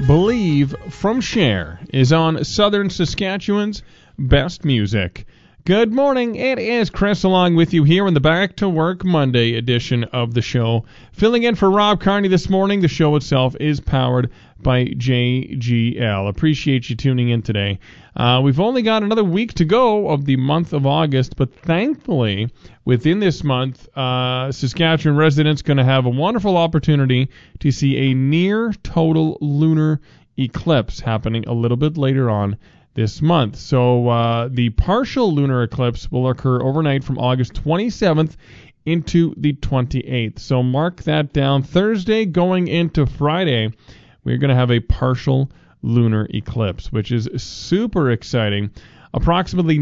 Believe from Cher is on Southern Saskatchewan's Best Music. Good morning, it is Chris along with you here in the Back to Work Monday edition of the show. Filling in for Rob Carney this morning, the show itself is powered by JGL. Appreciate you tuning in today. We've only got another week to go of the month of August, but thankfully, within this month, Saskatchewan residents going to have a wonderful opportunity to see a near total lunar eclipse happening a little bit later on this month. So the partial lunar eclipse will occur overnight from August 27th into the 28th. So mark that down. Thursday going into Friday, we're going to have a partial lunar eclipse, which is super exciting. Approximately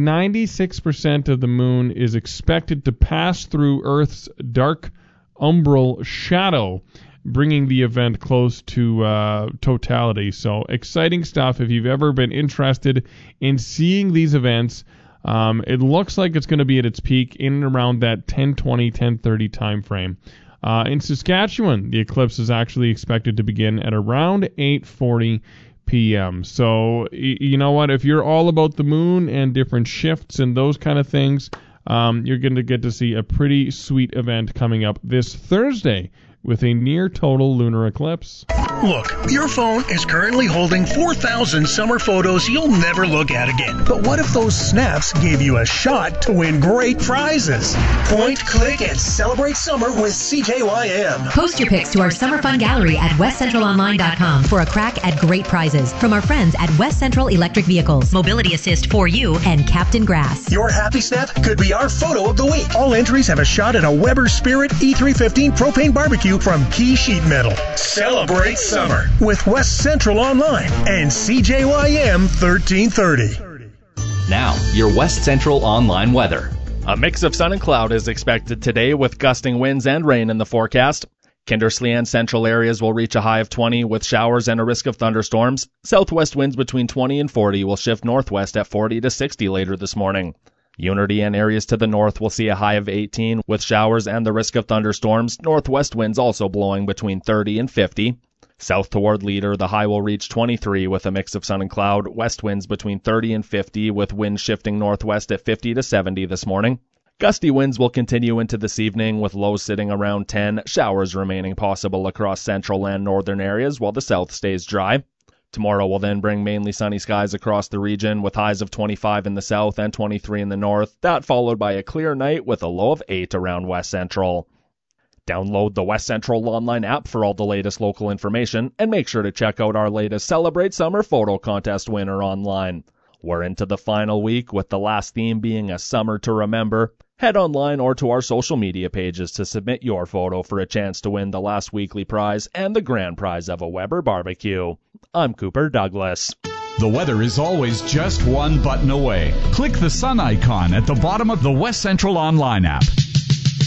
96% of the moon is expected to pass through Earth's dark umbral shadow, bringing the event close to totality. So exciting stuff. If you've ever been interested in seeing these events, it looks like it's going to be at its peak in and around that 10:20, 10:30 time frame. In Saskatchewan, the eclipse is actually expected to begin at around 8:40 p.m. So, you know what? If you're all about the moon and different shifts and those kind of things, you're going to get to see a pretty sweet event coming up this Thursday with a near total lunar eclipse. Look, your phone is currently holding 4,000 summer photos you'll never look at again. But what if those snaps gave you a shot to win great prizes? Point, click, and celebrate summer with CJYM. Post your pics to our Summer Fun Gallery at westcentralonline.com for a crack at great prizes from our friends at West Central Electric Vehicles, Mobility Assist for You, and Captain Grass. Your happy snap could be our photo of the week. All entries have a shot at a Weber Spirit E315 propane barbecue from Key Sheet Metal. Celebrate summer with West Central Online and CJYM 1330. Now, your West Central Online weather. A mix of sun and cloud is expected today with gusting winds and rain in the forecast. Kindersley and central areas will reach a high of 20 with showers and a risk of thunderstorms. Southwest winds between 20 and 40 will shift northwest at 40 to 60 later this morning. Unity and areas to the north will see a high of 18 with showers and the risk of thunderstorms. Northwest winds also blowing between 30 and 50. South toward Leader, the high will reach 23 with a mix of sun and cloud. West winds between 30 and 50 with winds shifting northwest at 50 to 70 this morning. Gusty winds will continue into this evening with lows sitting around 10. Showers remaining possible across central and northern areas while the south stays dry. Tomorrow will then bring mainly sunny skies across the region with highs of 25 in the south and 23 in the north. That followed by a clear night with a low of 8 around West Central. Download the West Central Online app for all the latest local information and make sure to check out our latest Celebrate Summer photo contest winner online. We're into the final week with the last theme being a summer to remember. Head online or to our social media pages to submit your photo for a chance to win the last weekly prize and the grand prize of a Weber barbecue. I'm Cooper Douglas. The weather is always just one button away. Click the sun icon at the bottom of the West Central Online app.